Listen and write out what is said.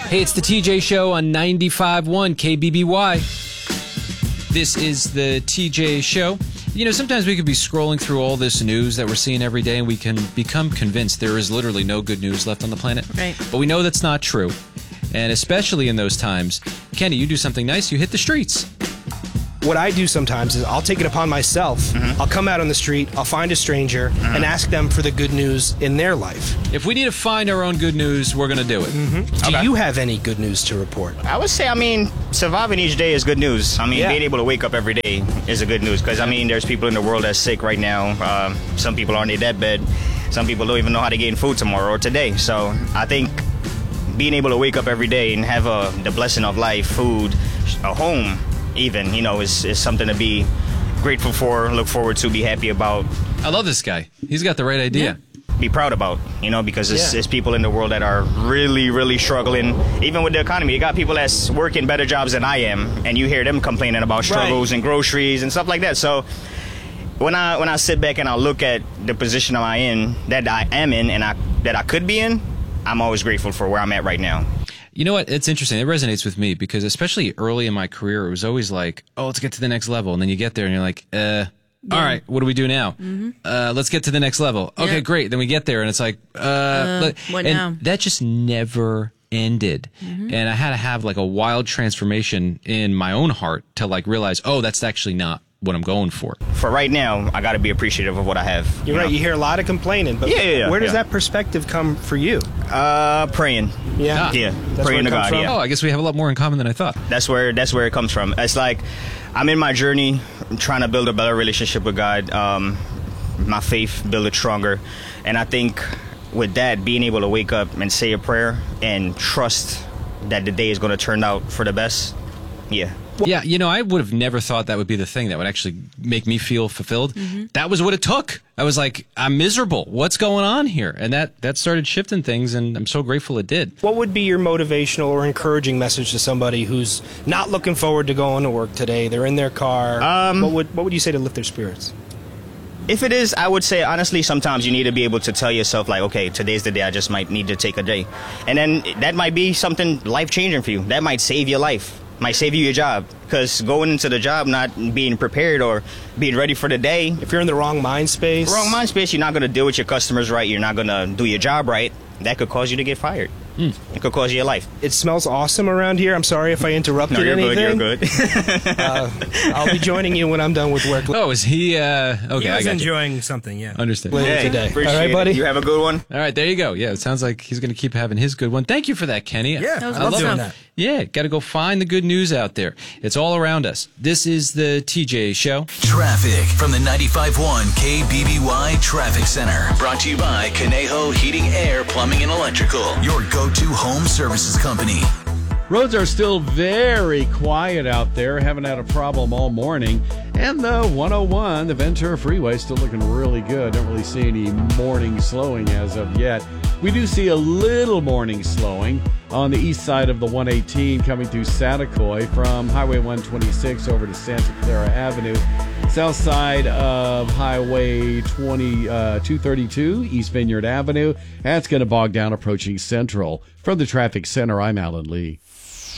Hey, it's the TJ Show on 95.1 KBBY. This is the TJ Show. You know, sometimes we could be scrolling through all this news that we're seeing every day, and we can become convinced there is literally no good news left on the planet. Right. But we know that's not true. And especially in those times, Kenny, you do something nice, you hit the streets. What I do sometimes is I'll take it upon myself. Mm-hmm. I'll come out on the street, I'll find a stranger, and ask them for the good news in their life. If we need to find our own good news, we're going to do it. Mm-hmm. Do you have any good news to report? I would say, surviving each day is good news. Being able to wake up every day is a good news because, there's people in the world that's sick right now. Some people are on their deathbed. Some people don't even know how to get food tomorrow or today. So I think being able to wake up every day and have the blessing of life, food, a home, even, is something to be grateful for, look forward to, be happy about. I love this guy. He's got the right idea. Yeah. Be proud about, because there's people in the world that are really, really struggling. Even with the economy, you got people that's working better jobs than I am, and you hear them complaining about struggles and groceries and stuff like that. So when I sit back and I look at the position that I am in, and that I could be in, I'm always grateful for where I'm at right now. You know what? It's interesting. It resonates with me because especially early in my career, it was always like, oh, let's get to the next level. And then you get there and you're like, all right, what do we do now? Mm-hmm. Let's get to the next level. Okay, great. Then we get there and it's like, what now? That just never ended. Mm-hmm. And I had to have like a wild transformation in my own heart to like realize, oh, that's actually not what I'm going for. For right now, I got to be appreciative of what I have. You're right. You hear a lot of complaining, but where does that perspective come for you? Praying. Yeah. Praying to God. Yeah. Oh, I guess we have a lot more in common than I thought. That's where it comes from. It's like I'm in my journey, trying to build a better relationship with God. My faith, build it stronger, and I think with that, being able to wake up and say a prayer and trust that the day is going to turn out for the best. Yeah. Yeah, I would have never thought that would be the thing that would actually make me feel fulfilled. Mm-hmm. That was what it took. I was like, I'm miserable. What's going on here? And that started shifting things, and I'm so grateful it did. What would be your motivational or encouraging message to somebody who's not looking forward to going to work today? They're in their car. What would you say to lift their spirits? If it is, I would say, honestly, sometimes you need to be able to tell yourself, like, okay, today's the day, I just might need to take a day. And then that might be something life-changing for you. That might save your life. Might save you your job, because going into the job not being prepared or being ready for the day. If you're in the wrong mind space, you're not going to deal with your customers right. You're not going to do your job right. That could cause you to get fired. It could cause you your life. It smells awesome around here. I'm sorry if I interrupted anything. You're good. I'll be joining you when I'm done with work. Oh, is he? Okay, he was enjoying something. Yeah, understand. Later today. All right, buddy. You have a good one. All right, there you go. Yeah, it sounds like he's going to keep having his good one. Thank you for that, Kenny. Yeah, I love doing that. Yeah, got to go find the good news out there. It's all around us. This is the TJ Show. Traffic from the 95.1 KBBY Traffic Center. Brought to you by Conejo Heating, Air, Plumbing, and Electrical. Your go-to home services company. Roads are still very quiet out there. Haven't had a problem all morning. And the 101, the Ventura Freeway, still looking really good. Don't really see any morning slowing as of yet. We do see a little morning slowing on the east side of the 118 coming through Saticoy from Highway 126 over to Santa Clara Avenue. South side of Highway 232, East Vineyard Avenue. That's going to bog down approaching Central. From the Traffic Center, I'm Alan Lee.